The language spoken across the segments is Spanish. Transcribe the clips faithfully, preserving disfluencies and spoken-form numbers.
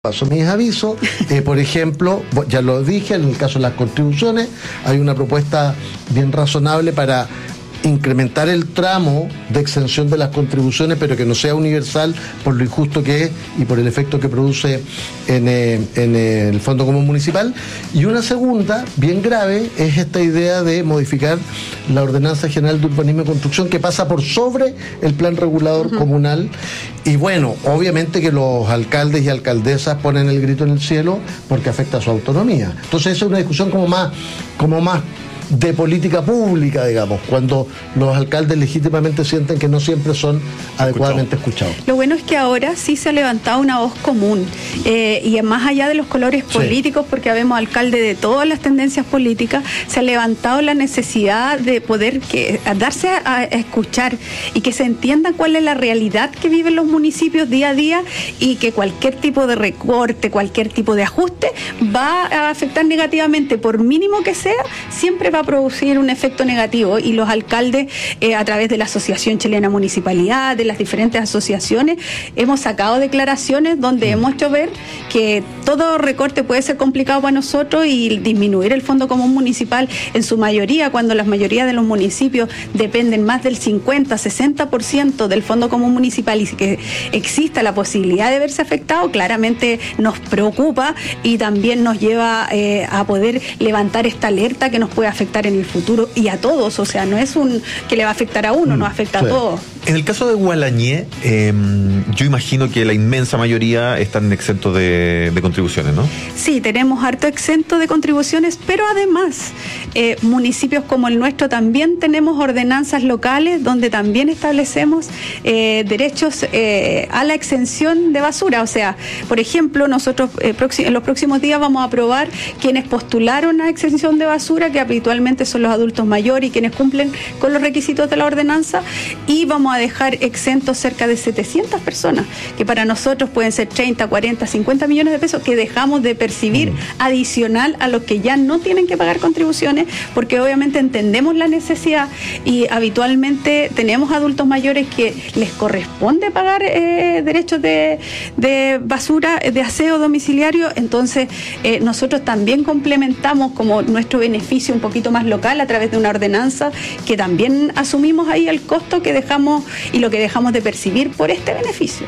Paso mis avisos, eh, por ejemplo, ya lo dije, en el caso de las contribuciones, hay una propuesta bien razonable para incrementar el tramo de exención de las contribuciones, pero que no sea universal por lo injusto que es y por el efecto que produce en, eh, en el Fondo Común Municipal. Y una segunda, bien grave, es esta idea de modificar la Ordenanza General de Urbanismo y Construcción, que pasa por sobre el plan regulador uh-huh. comunal. Y bueno, obviamente que los alcaldes y alcaldesas ponen el grito en el cielo porque afecta a su autonomía. Entonces esa es una discusión como más, como más de política pública, digamos, cuando los alcaldes legítimamente sienten que no siempre son adecuadamente escuchados. Lo bueno es que ahora sí se ha levantado una voz común, eh, y más allá de los colores sí. políticos, porque habemos alcaldes de todas las tendencias políticas, se ha levantado la necesidad de poder que, a darse a, a escuchar y que se entienda cuál es la realidad que viven los municipios día a día, y que cualquier tipo de recorte, cualquier tipo de ajuste va a afectar negativamente, por mínimo que sea, siempre va a producir un efecto negativo, y los alcaldes eh, a través de la Asociación Chilena Municipalidad, de las diferentes asociaciones, hemos sacado declaraciones donde mm. hemos hecho ver que todo recorte puede ser complicado para nosotros, y disminuir el Fondo Común Municipal en su mayoría, cuando la mayoría de los municipios dependen más del cincuenta, sesenta por ciento del Fondo Común Municipal, y que exista la posibilidad de verse afectado, claramente nos preocupa y también nos lleva eh, a poder levantar esta alerta que nos puede afectar en el futuro y a todos. O sea, no es un que le va a afectar a uno, mm, nos afecta sí. a todos. En el caso de Gualañé, eh, yo imagino que la inmensa mayoría están exentos de, de contribuciones, ¿no? Sí, tenemos harto exento de contribuciones, pero además eh, municipios como el nuestro también tenemos ordenanzas locales donde también establecemos eh, derechos eh, a la exención de basura. O sea, por ejemplo, nosotros eh, en los próximos días vamos a aprobar quienes postularon a exención de basura, que habitualmente son los adultos mayores y quienes cumplen con los requisitos de la ordenanza, y vamos a dejar exentos cerca de setecientas personas, que para nosotros pueden ser treinta, cuarenta, cincuenta millones de pesos que dejamos de percibir mm. adicional a los que ya no tienen que pagar contribuciones, porque obviamente entendemos la necesidad, y habitualmente tenemos adultos mayores que les corresponde pagar eh, derechos de, de basura, de aseo domiciliario. Entonces eh, nosotros también complementamos como nuestro beneficio un poquito más local a través de una ordenanza, que también asumimos ahí el costo que dejamos y lo que dejamos de percibir por este beneficio.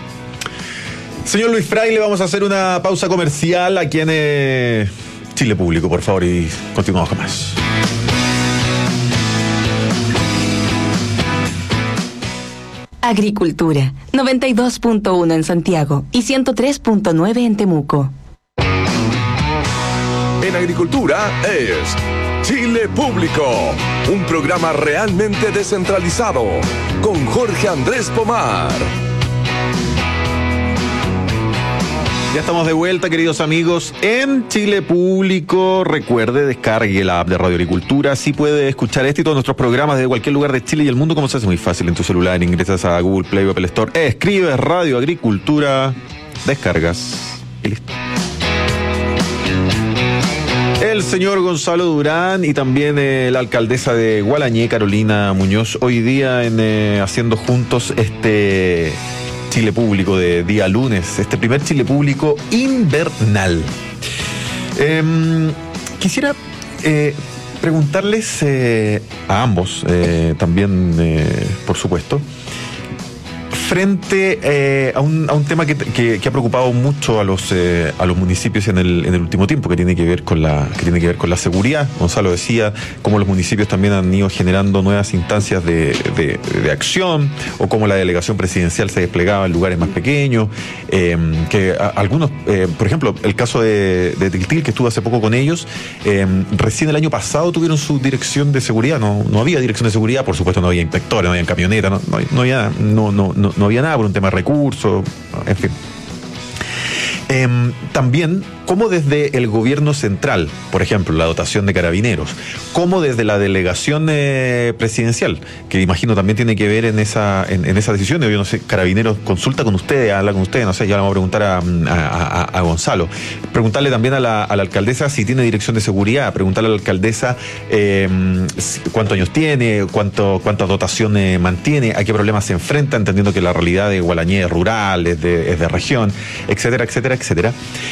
Señor Luis Fraile, vamos a hacer una pausa comercial aquí en eh, Chile Público, por favor, y continuamos con más. Agricultura, noventa y dos punto uno en Santiago y ciento tres punto nueve en Temuco. En Agricultura es Chile Público, un programa realmente descentralizado, con Jorge Andrés Pomar. Ya estamos de vuelta, queridos amigos, en Chile Público. Recuerde, descargue la app de Radio Agricultura. Así puede escuchar este y todos nuestros programas desde cualquier lugar de Chile y el mundo. Como se hace muy fácil en tu celular, ingresas a Google Play o Apple Store, escribes Radio Agricultura, descargas y listo. El señor Gonzalo Durán y también eh, la alcaldesa de Gualañé, Carolina Muñoz, hoy día en eh, haciendo juntos este Chile Público de día lunes, este primer Chile Público invernal. Eh, quisiera eh, preguntarles eh, a ambos, eh, también eh, por supuesto, frente eh, a, un, a un tema que, que, que ha preocupado mucho a los eh, a los municipios en el, en el último tiempo, que tiene que ver con la que tiene que ver con la seguridad. Gonzalo decía cómo los municipios también han ido generando nuevas instancias de, de, de acción, o cómo la delegación presidencial se desplegaba en lugares más pequeños, eh, que a, algunos, eh, por ejemplo, el caso de, de Tiltil, que estuve hace poco con ellos, eh, recién el año pasado tuvieron su dirección de seguridad. No, no había dirección de seguridad, por supuesto no había inspectores, no había camionetas, no, no, no había no, no, no, no había nada por un tema de recursos, en fin. Eh, también, como desde el gobierno central, por ejemplo, la dotación de carabineros, como desde la delegación eh, presidencial, que imagino también tiene que ver en esa en, en esa decisión. Yo no sé, Carabineros consulta con ustedes, habla con ustedes, no sé, ya le vamos a preguntar a, a, a, a Gonzalo. Preguntarle también a la, a la alcaldesa si tiene dirección de seguridad, preguntarle a la alcaldesa eh, cuántos años tiene, cuánto cuánta dotación eh, mantiene, a qué problemas se enfrenta, entendiendo que la realidad de Gualañé es rural, es de, es de región, etcétera, etcétera. etcétera, etcétera.